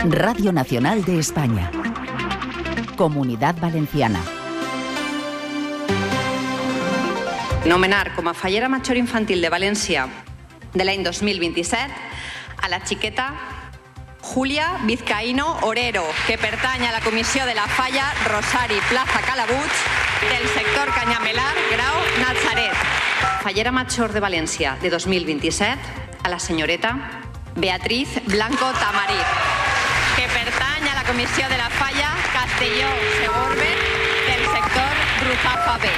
Radio Nacional de España. Comunitat Valenciana. Nomenar com a fallera major infantil de València de l'any 2027 a la xiqueta Julia Vizcaíno Orero, que pertany a la comissió de la Falla Rosari Plaza Calabuig del sector Canyamelar Grau Natzaret. Fallera major de València de 2027 a la senyoreta Beatriz Blanco Tamariz, que pertany a la comissió de la Falla Castelló-Segorbe del sector Ruzafa B.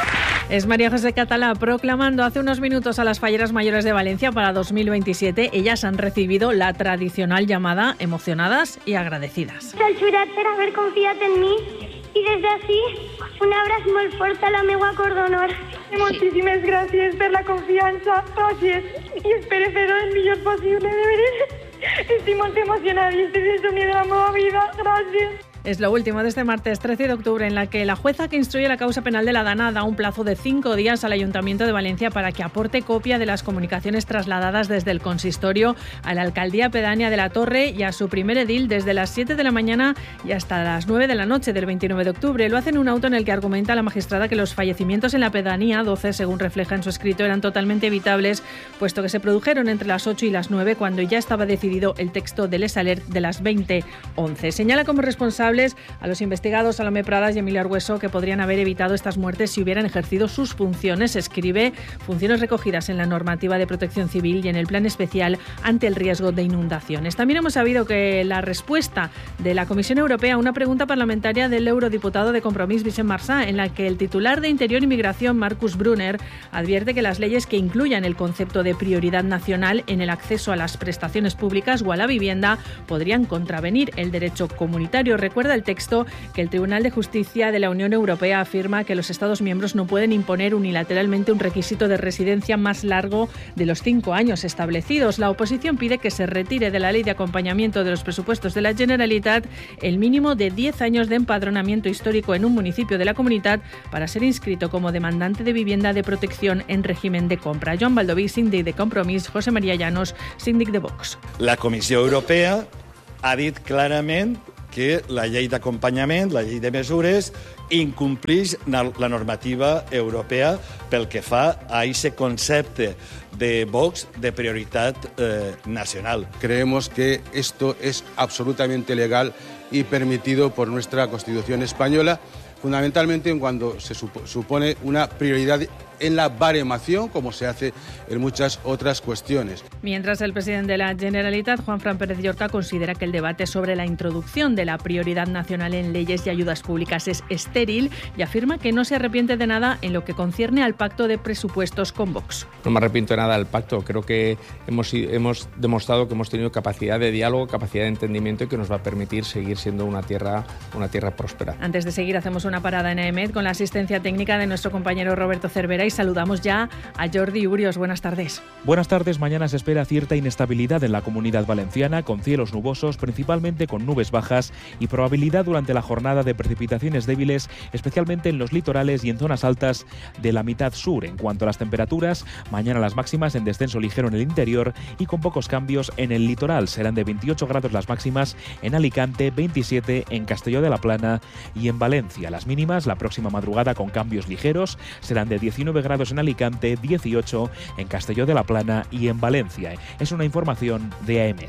Es María José Catalá proclamando hace unos minutos a las falleras mayores de Valencia para 2027. Ellas han recibido la tradicional llamada emocionadas y agradecidas. Al jurat per haver confiat en mi i des d'ací un abraç molt fort a la meua cor d'honor. Moltíssimes gràcies per la confiança, gràcies, i espero fer-ho el millor possible, de veritat. Estic molt emocionada i estic el somni de la meva vida, gràcies. Es lo último de este martes 13 de octubre, en la que la jueza que instruye la causa penal de la Dana da un plazo de 5 días al Ayuntamiento de Valencia para que aporte copia de las comunicaciones trasladadas desde el consistorio a la alcaldía pedánea de la Torre y a su primer edil desde las 7 de la mañana y hasta las 9 de la noche del 29 de octubre. Lo hace en un auto en el que argumenta la magistrada que los fallecimientos en la pedanía, 12 según refleja en su escrito, eran totalmente evitables, puesto que se produjeron entre las 8 y las 9 cuando ya estaba decidido el texto del Esalert de las 20:11. Señala como responsable a los investigados Salomé Pradas y Emilio Argueso, que podrían haber evitado estas muertes si hubieran ejercido sus funciones. Escribe: funciones recogidas en la normativa de protección civil y en el plan especial ante el riesgo de inundaciones. También hemos sabido que la respuesta de la Comisión Europea a una pregunta parlamentaria del eurodiputado de Compromís, Vicent Marsá, en la que el titular de Interior y Migración, Markus Brunner, advierte que las leyes que incluyan el concepto de prioridad nacional en el acceso a las prestaciones públicas o a la vivienda podrían contravenir el derecho comunitario. Recuerda el texto que el Tribunal de Justicia de la Unión Europea afirma que los Estados miembros no pueden imponer unilateralmente un requisito de residencia más largo de los 5 años establecidos. La oposición pide que se retire de la ley de acompañamiento de los presupuestos de la Generalitat el mínimo de 10 años de empadronamiento histórico en un municipio de la comunidad para ser inscrito como demandante de vivienda de protección en régimen de compra. Joan Baldoví, síndic de Compromís, José María Llanos, síndic de Vox. La Comissió Europea ha dit clarament que la llei d'acompanyament, la llei de mesures, incompleix la normativa europea pel que fa a ese concepte de Vox de prioridad nacional. Creemos que esto es absolutamente legal y permitido por nuestra Constitución española, fundamentalmente en cuando se supone una prioridad en la baremación, como se hace en muchas otras cuestiones. Mientras el presidente de la Generalitat, Juanfran Pérez Llorca, considera que el debate sobre la introducción de la prioridad nacional en leyes y ayudas públicas es estéril y afirma que no se arrepiente de nada en lo que concierne al pacto de presupuestos con Vox. No me arrepiento de nada del pacto. Creo que hemos demostrado que hemos tenido capacidad de diálogo, capacidad de entendimiento y que nos va a permitir seguir siendo una tierra próspera. Antes de seguir, hacemos una parada en AEMET con la asistencia técnica de nuestro compañero Roberto Cervera y saludamos ya a Jordi Urios. Buenas tardes. Buenas tardes. Mañana se espera cierta inestabilidad en la Comunidad Valenciana, con cielos nubosos, principalmente con nubes bajas y probabilidad durante la jornada de precipitaciones débiles, especialmente en los litorales y en zonas altas de la mitad sur. En cuanto a las temperaturas, mañana las máximas en descenso ligero en el interior y con pocos cambios en el litoral. Serán de 28 grados las máximas en Alicante, 27 en Castelló de la Plana y en Valencia. Las mínimas la próxima madrugada con cambios ligeros serán de 19 grados en Alicante, 18 en Castelló de la Plana y en Valencia. Es una información de AEMET.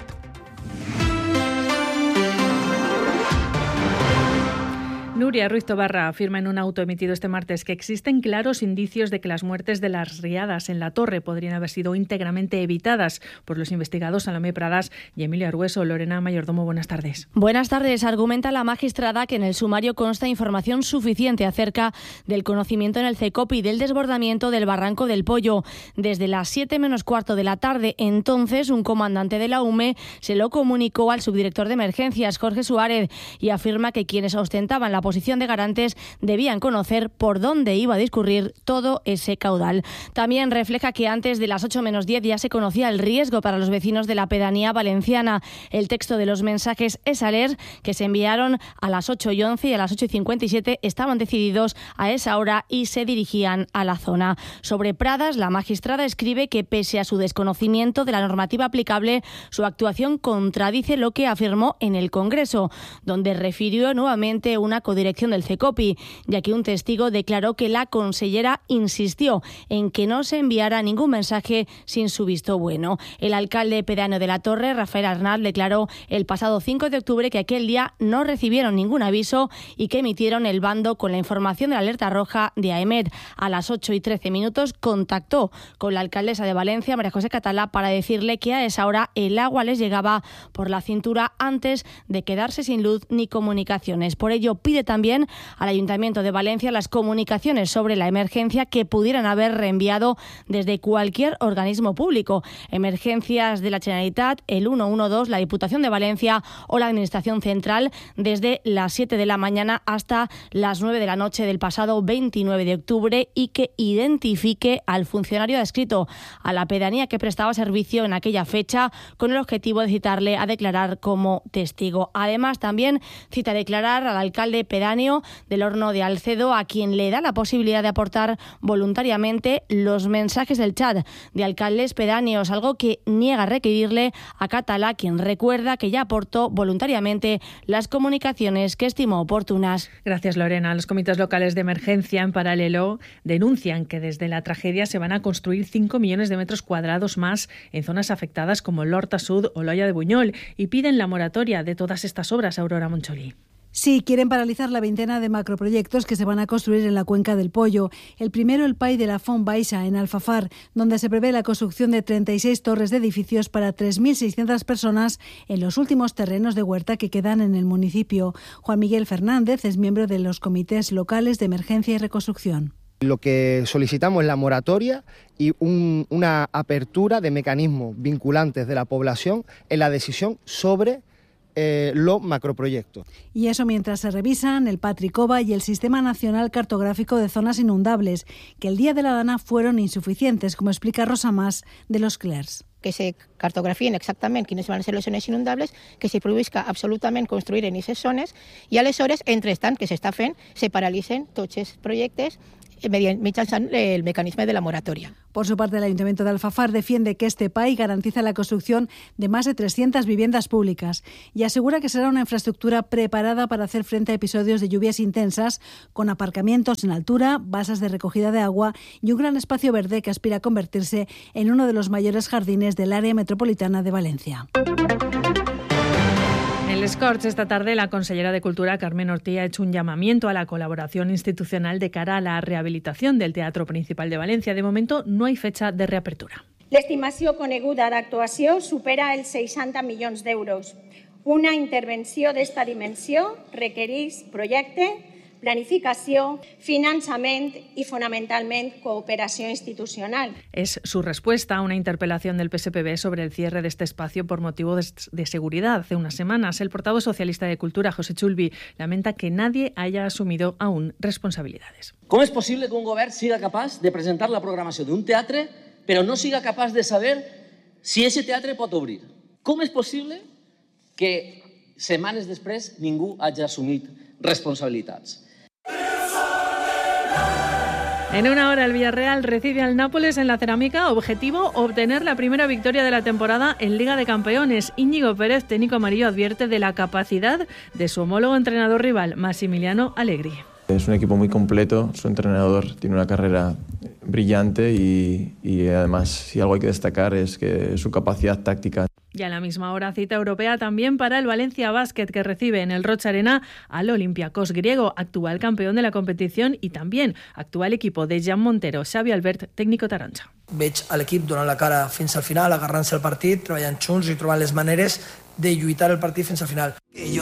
Nuria Ruiz Tobarra afirma en un auto emitido este martes que existen claros indicios de que las muertes de las riadas en la Torre podrían haber sido íntegramente evitadas por los investigados Salomé Pradas y Emilio Argueso. Lorena Mayordomo, buenas tardes. Buenas tardes. Argumenta la magistrada que en el sumario consta información suficiente acerca del conocimiento en el CECOP y del desbordamiento del Barranco del Pollo. Desde las 7 menos cuarto de la tarde, entonces, un comandante de la UME se lo comunicó al subdirector de emergencias, Jorge Suárez, y afirma que quienes ostentaban la posición de garantes debían conocer por dónde iba a discurrir todo ese caudal. También refleja que antes de las 8 menos 10 ya se conocía el riesgo para los vecinos de la pedanía valenciana. El texto de los mensajes ESALER que se enviaron a las 8:11 y a las 8:57 estaban decididos a esa hora y se dirigían a la zona. Sobre Pradas, la magistrada escribe que pese a su desconocimiento de la normativa aplicable, su actuación contradice lo que afirmó en el Congreso, donde refirió nuevamente una codirección del CECOPI, ya que un testigo declaró que la consellera insistió en que no se enviara ningún mensaje sin su visto bueno. El alcalde pedáneo de la Torre, Rafael Arnal, declaró el pasado 5 de octubre que aquel día no recibieron ningún aviso y que emitieron el bando con la información de la alerta roja de AEMET. A las 8:13 contactó con la alcaldesa de Valencia, María José Catalá, para decirle que a esa hora el agua les llegaba por la cintura antes de quedarse sin luz ni comunicaciones. Por ello, pide también al Ayuntamiento de Valencia las comunicaciones sobre la emergencia que pudieran haber reenviado desde cualquier organismo público. Emergencias de la Generalitat, el 112, la Diputación de Valencia o la Administración Central, desde las 7 de la mañana hasta las 9 de la noche del pasado 29 de octubre y que identifique al funcionario adscrito a la pedanía que prestaba servicio en aquella fecha con el objetivo de citarle a declarar como testigo. Además, también cita a declarar al alcalde pedáneo del Horno de Alcedo, a quien le da la posibilidad de aportar voluntariamente los mensajes del chat de alcaldes pedáneos, algo que niega requerirle a Catalá, quien recuerda que ya aportó voluntariamente las comunicaciones que estimó oportunas. Gracias, Lorena. Los comités locales de emergencia, en paralelo, denuncian que desde la tragedia se van a construir 5 millones de metros cuadrados más en zonas afectadas como l'Horta Sud o l'Hoya de Buñol y piden la moratoria de todas estas obras. Aurora Moncholi. Sí, quieren paralizar la veintena de macroproyectos que se van a construir en la Cuenca del Pollo. El primero, el PAI de la Font Baixa, en Alfafar, donde se prevé la construcción de 36 torres de edificios para 3.600 personas en los últimos terrenos de huerta que quedan en el municipio. Juan Miguel Fernández es miembro de los comités locales de emergencia y reconstrucción. Lo que solicitamos es la moratoria y una apertura de mecanismos vinculantes de la población en la decisión sobre los macroproyectos. Y eso mientras se revisan el Patricova y el Sistema Nacional Cartográfico de Zonas Inundables, que el día de la Dana fueron insuficientes, como explica Rosa Mas, de los Clers. Que se cartografien exactament quines van ser les zones inundables, que se prohibisca absolutament construir en aquestes zones i aleshores, entretant que s'està fent, se paralitzen tots els projectes mitjançant el mecanisme de la moratoria. Por su parte, el Ayuntamiento de Alfafar defiende que este PAI garantiza la construcción de más de 300 viviendas públicas y asegura que será una infraestructura preparada para hacer frente a episodios de lluvias intensas, con aparcamientos en altura, basas de recogida de agua y un gran espacio verde que aspira a convertirse en uno de los mayores jardines del área metropolitana de Valencia. En el Scorch, esta tarde, la consellera de Cultura, Carmen Ortí, ha hecho un llamamiento a la colaboración institucional de cara a la rehabilitación del Teatro Principal de Valencia. De momento, no hay fecha de reapertura. L'estimació coneguda d'actuació supera els 60 milions d'euros. Una intervenció d'esta dimensió requereix projecte, planificació, finançament y, fundamentalment, cooperació institucional. Es su respuesta a una interpelación del PSPB sobre el cierre de este espacio por motivo de seguridad. Hace unas semanas, el portavoz socialista de Cultura, José Chulvi, lamenta que nadie haya asumido aún responsabilidades. ¿Cómo es posible que un govern siga capaç de presentar la programació d'un teatre però no siga capaç de saber si ese teatre pot obrir? Com és possible que setmanes després ningú hagi assumit responsabilitats? En una hora el Villarreal recibe al Nápoles en la Cerámica. Objetivo, obtener la primera victoria de la temporada en Liga de Campeones. Íñigo Pérez, técnico amarillo, advierte de la capacidad de su homólogo entrenador rival, Massimiliano Allegri. Es un equipo muy completo, su entrenador tiene una carrera brillante y además, si algo hay que destacar es que su capacidad táctica. Y a la misma hora, cita europea también para el Valencia Basket, que recibe en el Rocha Arena al Olympiacos griego, actual campeón de la competición y también actual equipo de Jan Montero. Xavi Albert, técnico taronja. Veig a l'equip donant la cara fins al final, agarrant-se el partit, treballant junts i trobant les maneres de lluitar el partit fins al final.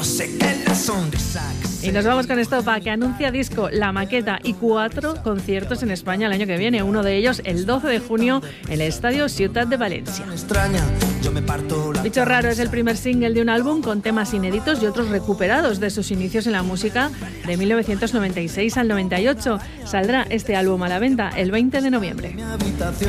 Y nos vamos con Estopa, que anuncia disco, la maqueta y 4 conciertos en España el año que viene. Uno de ellos el 12 de junio en el Estadio Ciutat de Valencia. Bicho Raro es el primer single de un álbum con temas inéditos y otros recuperados de sus inicios en la música de 1996 al 98. Saldrá este álbum a la venta el 20 de noviembre.